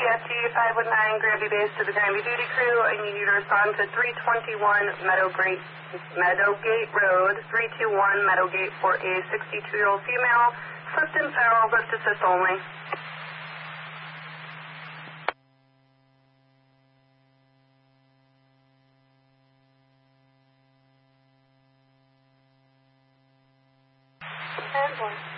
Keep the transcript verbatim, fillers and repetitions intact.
S G five one nine Granby Base to the Granby Duty Crew. I need you to respond to three twenty-one Meadowgate, Meadowgate Road, three two one Meadowgate for a sixty-two-year-old female. Slipped and fell, lift assist only. Ten, one.